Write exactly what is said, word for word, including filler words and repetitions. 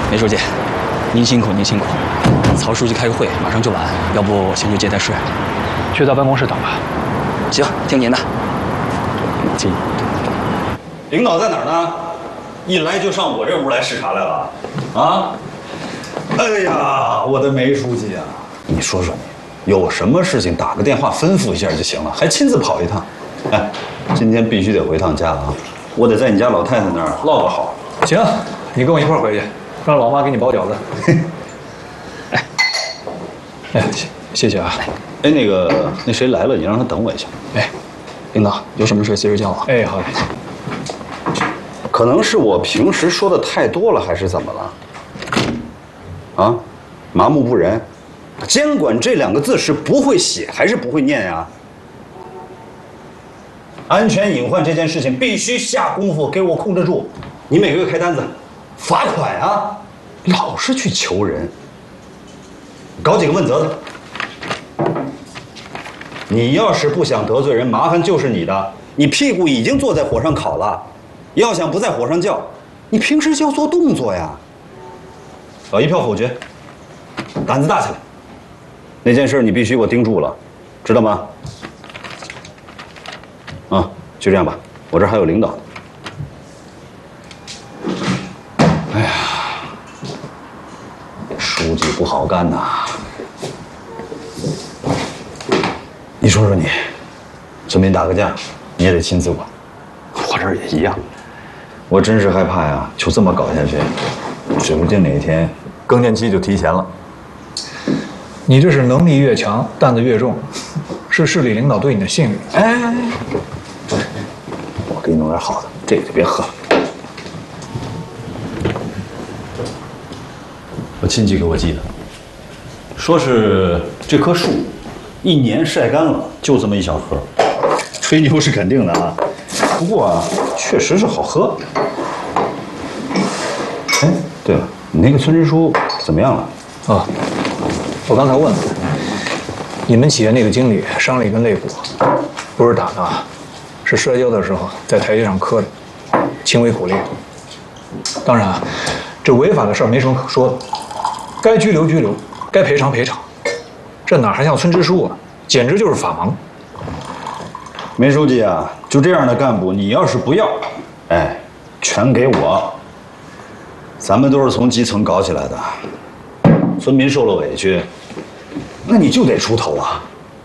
梅书记，您辛苦您辛苦。曹书记开个会，马上就完，要不我先去接待室。 去到办公室等吧。 行，听您的。请。 领导在哪儿呢？一来就上我这屋来视察来了，啊？哎呀，我的梅书记啊，你说说你，有什么事情打个电话吩咐一下就行了，还亲自跑一趟。哎，今天必须得回趟家啊，我得在你家老太太那儿落个好。 行，你跟我一块儿回去，让老妈给你包饺子。哎，哎，谢谢谢啊。 哎，那个那谁来了，你让他等我一下。 哎，领导有什么事随时叫我。 哎，好嘞。 可能是我平时说的太多了，还是怎么了？啊，麻木不仁。监管这两个字是不会写还是不会念呀？安全隐患这件事情必须下功夫给我控制住。你每个月开单子，罚款啊，老是去求人，搞几个问责的。你要是不想得罪人，麻烦就是你的。你屁股已经坐在火上烤了，要想不在火上叫，你平时就要做动作呀。我一票否决，胆子大起来。那件事你必须给我盯住了，知道吗？啊，就这样吧，我这还有领导。哎呀，书记不好干呐。你说说你，村民打个架，你也得亲自管，我这儿也一样。我真是害怕呀，就这么搞下去，指不定哪一天更年期就提前了。 你这是能力越强，担子越重，是市里领导对你的信任。 哎，我给你弄点好的，这个就别喝了。我亲戚给我寄的，说是这棵树一年晒干了就这么一小盒，吹牛是肯定的啊，不过啊，确实是好喝。哎，对了，你那个村支书怎么样了？ 啊，我刚才问了，你们企业那个经理伤了一根肋骨，不是打的，是摔跤的时候在台阶上磕的，轻微骨裂。当然啊，这违法的事儿没什么可说的，该拘留拘留，该赔偿赔偿。这哪还像村支书啊，简直就是法盲。 梅书记啊，就这样的干部，你要是不要，哎，全给我。咱们都是从基层搞起来的，村民受了委屈，那你就得出头啊。